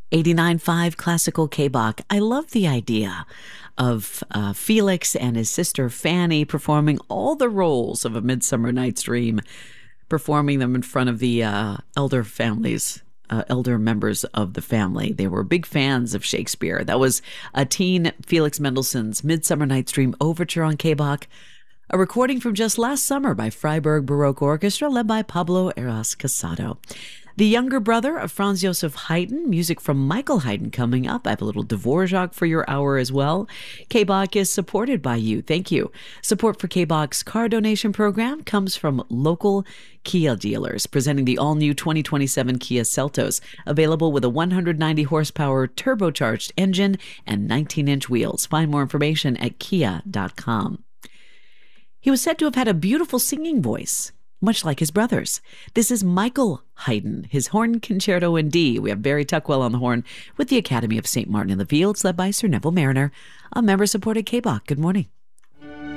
89.5 Classical K-Bach. I love the idea of Felix and his sister Fanny performing all the roles of A Midsummer Night's Dream, performing them in front of the elder members of the family. They were big fans of Shakespeare. That was a teen Felix Mendelssohn's Midsummer Night's Dream Overture on K-Bach, a recording from just last summer by Freiburg Baroque Orchestra led by Pablo Eras Casado. The younger brother of Franz Joseph Haydn, music from Michael Haydn coming up. I have a little Dvorak for your hour as well. K-Bach is supported by you. Thank you. Support for K-Bach's car donation program comes from local Kia dealers, presenting the all-new 2027 Kia Seltos, available with a 190 horsepower turbocharged engine and 19-inch wheels. Find more information at kia.com. He was said to have had a beautiful singing voice, much like his brothers. This is Michael Haydn, his Horn Concerto in D. We have Barry Tuckwell on the horn with the Academy of St. Martin in the Fields, led by Sir Neville Mariner, a member-supported K-Bach. Good morning.